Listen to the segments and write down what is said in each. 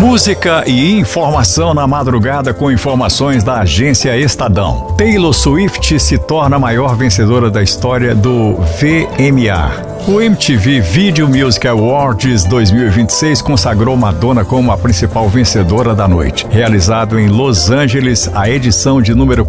Música e informação na madrugada com informações da agência Estadão. Taylor Swift se torna a maior vencedora da história do VMA. O MTV Video Music Awards 2026 consagrou Madonna como a principal vencedora da noite. Realizado em Los Angeles, a edição de número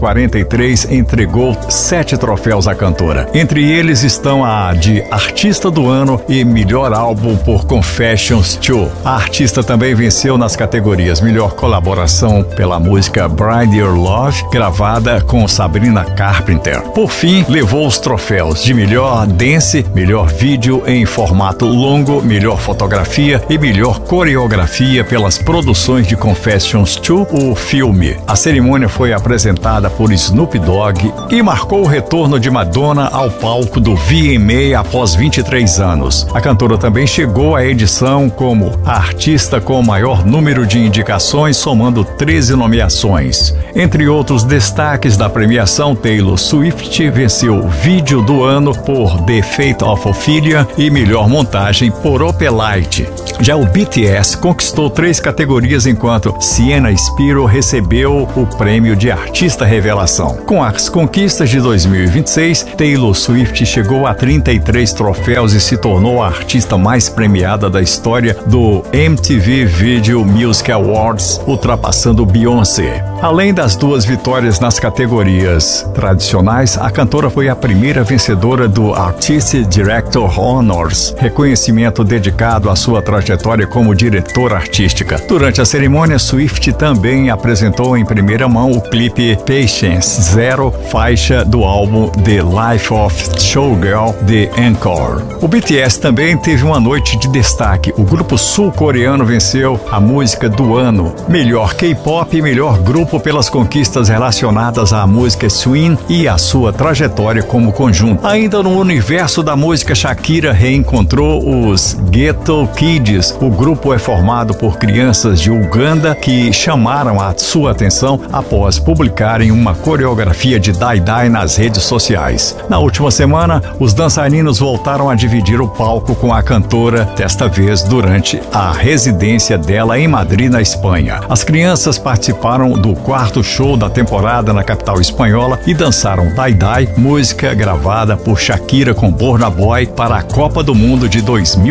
43 entregou 7 troféus à cantora. Entre eles estão a de Artista do Ano e Melhor Álbum por Confessions 2. A artista também venceu nas categorias Melhor Colaboração pela música Bride Your Love, gravada com Sabrina Carpenter. Por fim, levou os troféus de Melhor Dance, Melhor Vídeo em formato longo, Melhor Fotografia e Melhor Coreografia pelas produções de Confessions 2, o filme. A cerimônia foi apresentada por Snoop Dogg e marcou o retorno de Madonna ao palco do VMA após 23 anos. A cantora também chegou à edição como a artista com o maior número de indicações, somando 13 nomeações. Entre outros destaques da premiação, Taylor Swift venceu Vídeo do Ano por The Fate of Ophelia e Melhor Montagem por Opelite. Já o BTS conquistou 3 categorias, enquanto Sienna Spiro recebeu o prêmio de Artista Revelação. Com as conquistas de 2026, Taylor Swift chegou a 33 troféus e se tornou a artista mais premiada da história do MTV Video Music Awards, ultrapassando Beyoncé. Além das 2 vitórias nas categorias tradicionais, a cantora foi a primeira vencedora do Artistic Director Honors, reconhecimento dedicado à sua trajetória como diretora artística. Durante a cerimônia, Swift também apresentou em primeira mão o clipe Patience Zero, faixa do álbum The Life of Showgirl, The Encore. O BTS também teve uma noite de destaque. O grupo sul-coreano venceu a música do ano, melhor K-pop e melhor grupo pelas conquistas relacionadas à música swing e à sua trajetória como conjunto. Ainda no universo da música, Shakira reencontrou os Ghetto Kids. O grupo é formado por crianças de Uganda que chamaram a sua atenção após publicarem uma coreografia de Dai nas redes sociais. Na última semana, os dançarinos voltaram a dividir o palco com a cantora, desta vez durante a residência dela em Madrid, na Espanha. As crianças participaram do 4º show da temporada na capital espanhola e dançaram Dai, música gravada por Shakira com Burna Boy para a Copa do Mundo de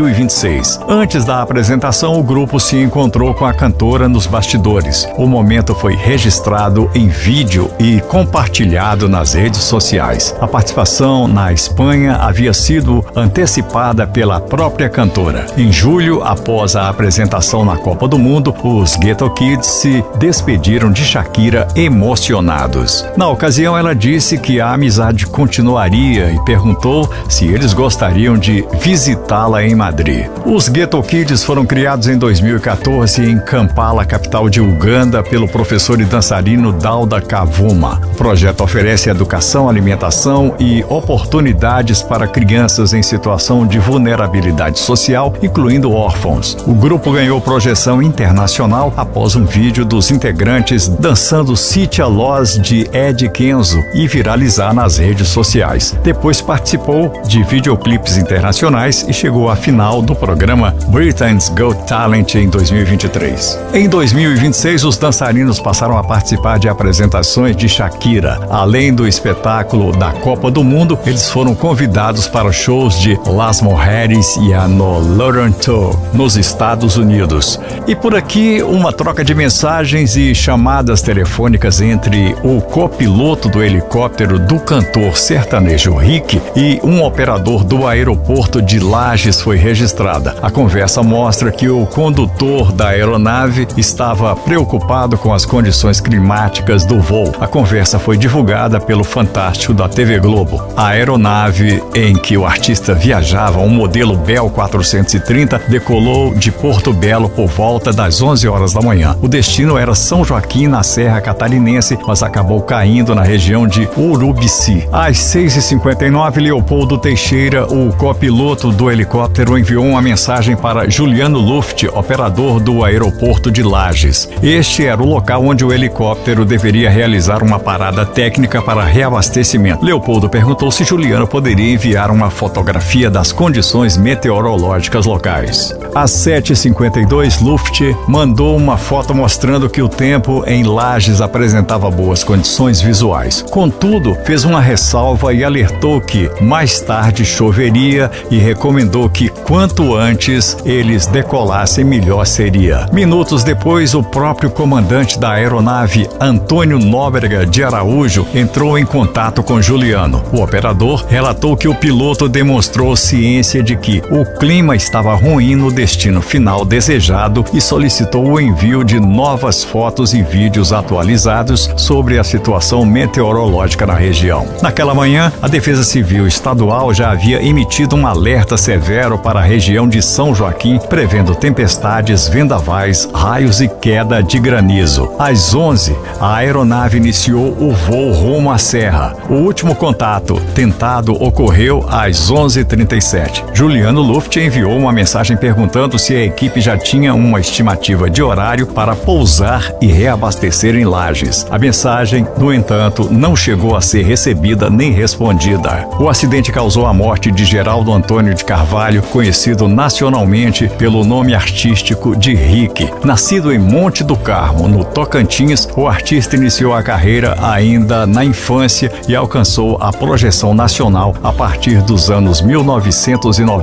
2026. Antes da apresentação, o grupo se encontrou com a cantora nos bastidores. O momento foi registrado em vídeo e compartilhado nas redes sociais. A participação na Espanha havia sido antecipada pela própria cantora. Em julho, após a apresentação na Copa do Mundo, os Ghetto Kids se despediram de Shakira emocionados. Na ocasião, ela disse que a amizade continuaria e perguntou se eles gostariam de visitá-la em Madrid. Os Ghetto Kids foram criados em 2014 em Kampala, capital de Uganda, pelo professor e dançarino Dauda Kavuma. O projeto oferece educação, alimentação e oportunidades para crianças em situação de vulnerabilidade social, incluindo órfãos. O grupo ganhou projeção internacional após um vídeo dos integrantes dançando City Loss de Ed Kenzo e viralizar nas redes sociais. Depois participou de videoclipes internacionais e chegou à final do programa Britain's Got Talent em 2023. Em 2026, os dançarinos passaram a participar de apresentações de Shakira. Além do espetáculo da Copa do Mundo, eles foram convidados para shows de Las Mujeres e a no Toronto, nos Estados Unidos. E por aqui, uma troca de mensagens e chamadas telefônicas entre o copiloto do helicóptero do cantor sertanejo Rick e um operador do aeroporto de Lajes foi registrada. A conversa mostra que o condutor da aeronave estava preocupado com as condições climáticas do voo. A conversa foi divulgada pelo Fantástico da TV Globo. A aeronave em que o artista viajava, um modelo Bell 430, decolou de Porto Belo por volta das 11 horas da manhã. O destino era São Joaquim, na Serra Catarinense, mas acabou caindo na região de Urubici. Às 6h59, Leopoldo Teixeira, o copiloto do helicóptero, enviou uma mensagem para Juliano Luft, operador do aeroporto de Lajes. Este era o local onde o helicóptero deveria realizar uma parada técnica para reabastecimento. Leopoldo perguntou se Juliano poderia enviar uma fotografia das condições meteorológicas locais. Às 7h52, Luft Luft mandou uma foto mostrando que o tempo em Lages apresentava boas condições visuais. Contudo, fez uma ressalva e alertou que mais tarde choveria e recomendou que quanto antes eles decolassem melhor seria. Minutos depois, o próprio comandante da aeronave, Antônio Nóbrega de Araújo, entrou em contato com Juliano. O operador relatou que o piloto demonstrou ciência de que o clima estava ruim no destino final desejado e solicitou o envio de novas fotos e vídeos atualizados sobre a situação meteorológica na região. Naquela manhã, a Defesa Civil Estadual já havia emitido um alerta severo para a região de São Joaquim, prevendo tempestades, vendavais, raios e queda de granizo. Às 11, a aeronave iniciou o voo rumo à serra. O último contato tentado ocorreu às 11h37. Juliano Luft enviou uma mensagem perguntando se a equipe já tinha uma estimativa de horário para pousar e reabastecer em Lages. A mensagem, no entanto, não chegou a ser recebida nem respondida. O acidente causou a morte de Geraldo Antônio de Carvalho, conhecido nacionalmente pelo nome artístico de Rick. Nascido em Monte do Carmo, no Tocantins, o artista iniciou a carreira ainda na infância e alcançou a projeção nacional a partir dos anos 1990.